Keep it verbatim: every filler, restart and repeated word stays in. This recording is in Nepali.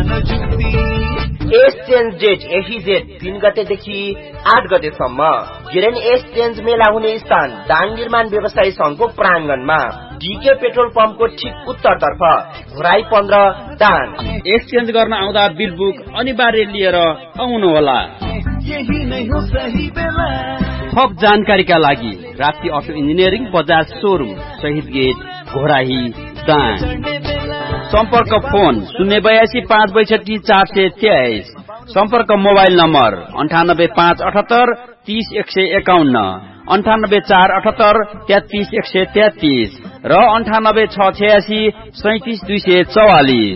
एक्सचेन्ज डेट एफिजेड तीन गतेदेखि आठ गतेसम्म गिरेन एक्सचेन्ज मेला हुने स्थान दाङ निर्माण व्यवसायी संघको प्राङ्गणमा डीके पेट्रोल पम्पको ठिक उत्तरतर्फ घोराई पन्ध्र दाङ। एक्सचेन्ज गर्न आउँदा बिल बुक अनिवार्य लिएर आउनुहोला। थप जानकारीका लागि Rapti auto engineering Bajaj showroom शहीद गेट घोराही दाङ। सम्पर्क फोन शून्य बयासी पाँच बैसठी चार सय तेइस। सम्पर्क मोबाइल नम्बर अन्ठानब्बे पाँच अठहत्तर तीस एक सय एकाउन्न, अन्ठानब्बे चार अठहत्तर तेत्तीस एक सय तेत्तीस र अन्ठानब्बे छ छयासी सैतिस दुई सय चौवालिस।